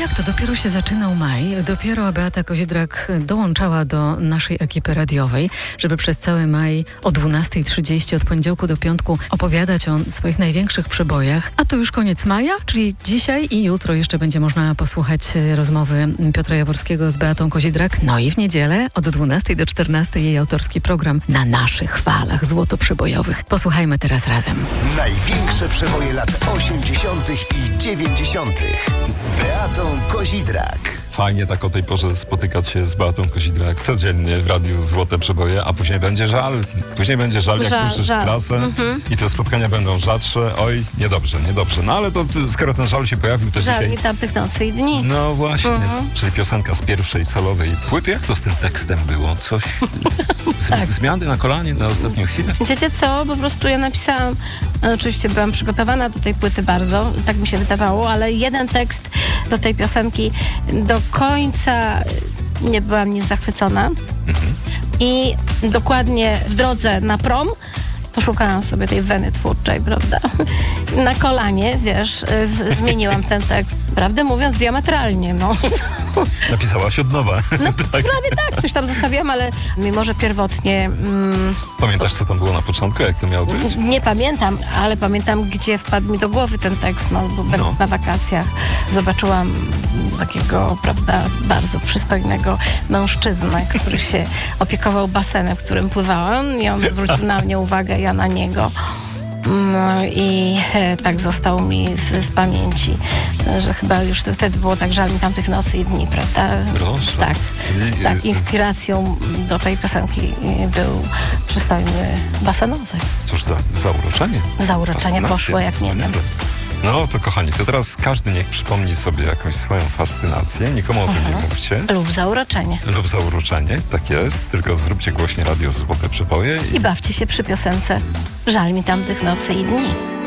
tak, to dopiero się zaczynał maj. Dopiero Beata Kozidrak dołączała do naszej ekipy radiowej, żeby przez cały maj o 12:30 od poniedziałku do piątku opowiadać o swoich największych przebojach. A to już koniec maja, czyli dzisiaj i jutro jeszcze będzie można posłuchać rozmowy Piotra Jaworskiego z Beatą Kozidrak. No i w niedzielę od 12 do 14 jej autorski program Na naszych falach złotoprzebojowych. Posłuchajmy teraz razem. Największe przeboje lat 80. i 90. z Beatą Kozidrak. Fajnie tak o tej porze spotykać się z Beatą Kozidrak codziennie w radiu Złote Przeboje, a później będzie żal. Później będzie żal, jak puszczysz prasę i te spotkania będą rzadsze. Oj, niedobrze. No ale to skoro ten żal się pojawił, to żal dzisiaj... i tamtych nocy i dni. No właśnie, czyli piosenka z pierwszej solowej płyty. Jak to z tym tekstem było? Coś... Tak. Zmiany na kolanie na ostatnią chwilę? Wiecie co? Po prostu ja napisałam, oczywiście byłam przygotowana do tej płyty bardzo, tak mi się wydawało, ale jeden tekst do tej piosenki do końca nie byłam nic zachwycona. I dokładnie w drodze na prom poszukałam sobie tej weny twórczej, prawda? Na kolanie, wiesz, zmieniłam ten tekst. Prawdę mówiąc, diametralnie, no. Napisałaś od nowa. No, tak. prawie tak, coś tam zostawiłam, ale mimo, że pierwotnie... Pamiętasz, co tam było na początku, jak to miało być? Nie pamiętam, ale pamiętam, gdzie wpadł mi do głowy ten tekst, bo będąc na wakacjach zobaczyłam takiego, prawda, bardzo przystojnego mężczyznę, który się opiekował basenem, w którym pływałam i on zwrócił na mnie uwagę, ja na niego. No i tak został mi w pamięci, że chyba już wtedy było tak żal mi tamtych nocy i dni, prawda? Proszę. Tak, inspiracją do tej piosenki był przystojny basenowy. Cóż za zauroczenie. Zauroczenie poszło jak nie wiem. No to kochani, to teraz każdy niech przypomni sobie jakąś swoją fascynację, nikomu o tym nie mówcie. Lub zauroczenie. Lub zauroczenie, tak jest, tylko zróbcie głośniej radio Złote Przeboje I bawcie się przy piosence Żal mi tamtych nocy i dni.